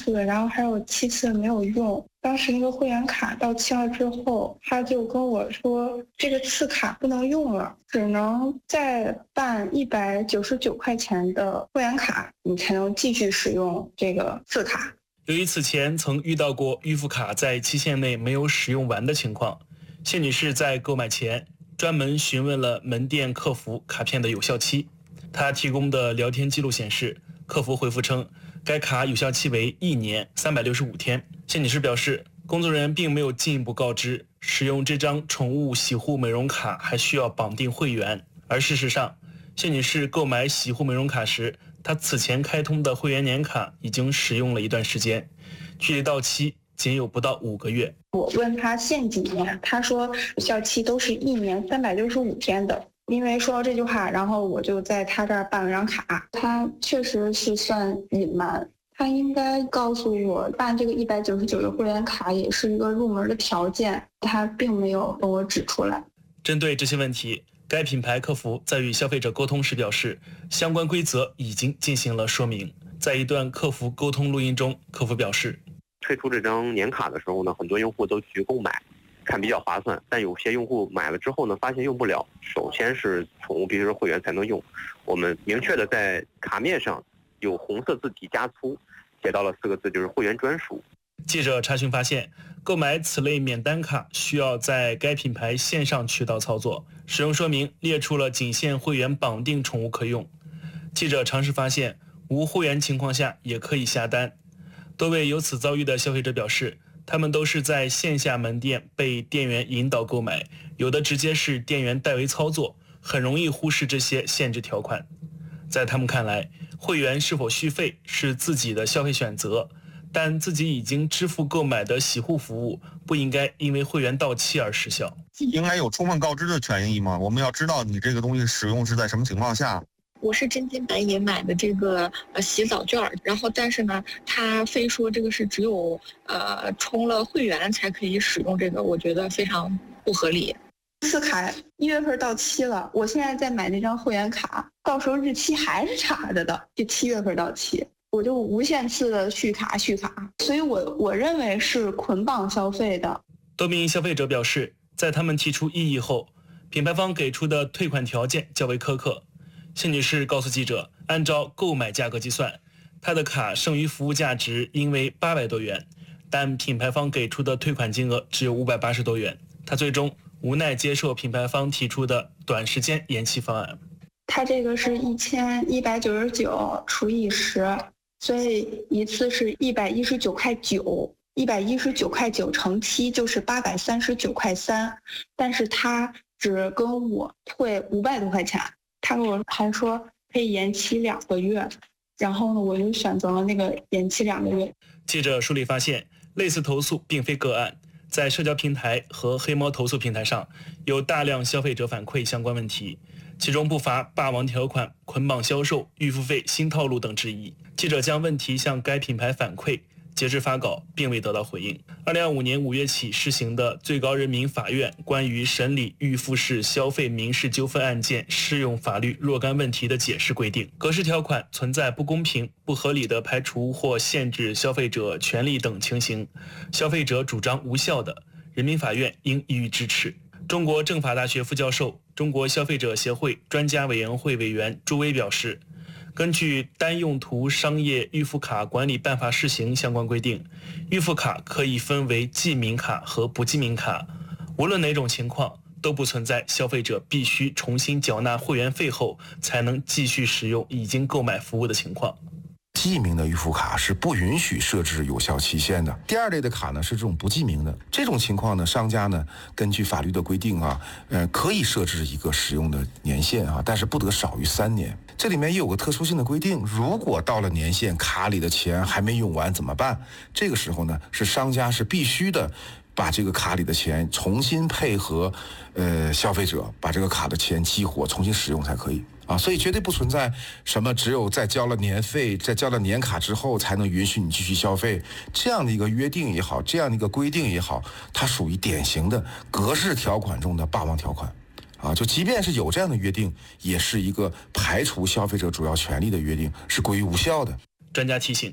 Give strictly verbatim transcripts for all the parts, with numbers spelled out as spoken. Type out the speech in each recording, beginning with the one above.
次，然后还有七次没有用。当时那个会员卡到期了之后，他就跟我说这个次卡不能用了，只能再办一百九十九块钱的会员卡，你才能继续使用这个次卡。 由于此前曾遇到过预付卡在期限内没有使用完的情况，谢女士在购买前专门询问了门店客服卡片的有效期。她提供的聊天记录显示，客服回复称该卡有效期为一年三百六十五天。谢女士表示，工作人员并没有进一步告知使用这张宠物洗护美容卡还需要绑定会员，而事实上，谢女士购买洗护美容卡时，她此前开通的会员年卡已经使用了一段时间，距离到期仅有不到五个月。 我问他限几年，他说有效期都是一年三百六十五天的。因为说到这句话，然后我就在他这儿办了张卡。他确实是算隐瞒，他应该告诉我办这个一百九十九的会员卡也是一个入门的条件，他并没有跟我指出来。 针对这些问题，该品牌客服在与消费者沟通时表示，相关规则已经进行了说明。在一段客服沟通录音中，客服表示， 推出这张年卡的时候呢，很多用户都去购买，看比较划算，但有些用户买了之后呢，发现用不了。首先是宠物必须是会员才能用，我们明确的在卡面上有红色字体加粗写到了四个字，就是会员专属。 记者查询发现，购买此类免单卡需要在该品牌线上渠道操作，使用说明列出了仅限会员绑定宠物可用。记者尝试发现，无会员情况下也可以下单。多位有此遭遇的消费者表示，他们都是在线下门店被店员引导购买，有的直接是店员代为操作，很容易忽视这些限制条款。在他们看来，会员是否续费是自己的消费选择，但自己已经支付购买的洗护服务不应该因为会员到期而失效。 应该有充分告知的权益吗？我们要知道你这个东西使用是在什么情况下。 我是真金白银买的这个呃洗澡券，然后但是呢，他非说这个是只有呃充了会员才可以使用这个，我觉得非常不合理。 次卡一月份到期了，我现在在买那张会员卡，到时候日期还是差着的，就七月份到期，我就无限次的续卡续卡，所以我我认为是捆绑消费的。 多名消费者表示，在他们提出异议后，品牌方给出的退款条件较为苛刻。谢女士告诉记者，按照购买价格计算，她的卡剩余服务价值应为八百多元，但品牌方给出的退款金额只有五百八十多元。她最终无奈接受品牌方提出的短时间延期方案。 它这个是一千一百九十九除以十，所以一次是一百一十九块九，一百一十九块九乘七就是八百三十九块三，但是他只跟我退五百多块钱。他跟我还说可以延期两个月，然后呢，我就选择了那个延期两个月。 记者梳理发现，类似投诉并非个案，在社交平台和黑猫投诉平台上，有大量消费者反馈相关问题，其中不乏霸王条款、捆绑销售、预付费新套路等质疑。记者将问题向该品牌反馈，截至发稿并未得到回应。二零二五年五月起施行的最高人民法院关于审理预付式消费民事纠纷案件适用法律若干问题的解释规定，格式条款存在不公平、不合理的排除或限制消费者权利等情形，消费者主张无效的，人民法院应予以支持。中国政法大学副教授、中国消费者协会专家委员会委员朱威表示，根据单用途商业预付卡管理办法试行相关规定，预付卡可以分为记名卡和不记名卡，无论哪种情况都不存在消费者必须重新缴纳会员费后才能继续使用已经购买服务的情况。 记名的预付卡是不允许设置有效期限的。第二类的卡呢是这种不记名的，这种情况呢，商家呢根据法律的规定啊，呃，可以设置一个使用的年限啊，但是不得少于三年。这里面也有个特殊性的规定，如果到了年限，卡里的钱还没用完怎么办？这个时候呢，是商家是必须的把这个卡里的钱重新配合，呃，消费者把这个卡的钱激活，重新使用才可以。啊，所以绝对不存在什么只有在交了年费、在交了年卡之后才能允许你继续消费这样的一个约定也好，这样的一个规定也好，它属于典型的格式条款中的霸王条款。啊，就即便是有这样的约定，也是一个排除消费者主要权利的约定，是归于无效的。 专家提醒，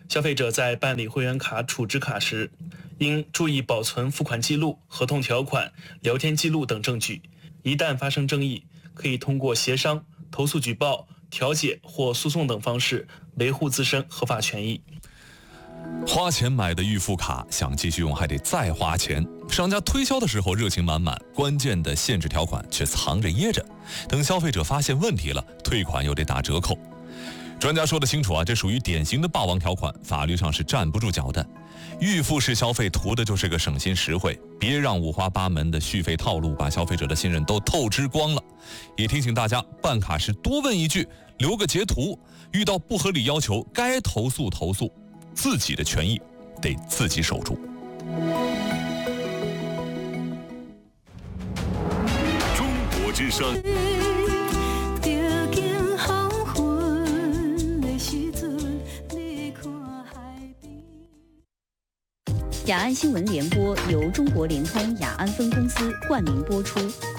消费者在办理会员卡储值卡时，应注意保存付款记录、合同条款、聊天记录等证据。一旦发生争议，可以通过协商、投诉举报、调解或诉讼等方式维护自身合法权益。 花钱买的预付卡，想继续用还得再花钱。商家推销的时候热情满满，关键的限制条款却藏着掖着，等消费者发现问题了，退款又得打折扣。专家说得清楚啊，这属于典型的霸王条款，法律上是站不住脚的。预付式消费图的就是个省心实惠，别让五花八门的续费套路把消费者的信任都透支光了。也提醒大家，办卡时多问一句，留个截图，遇到不合理要求该投诉投诉，自己的权益得自己守住。 中国之声。 雅安新闻联播由中国联通雅安分公司冠名播出。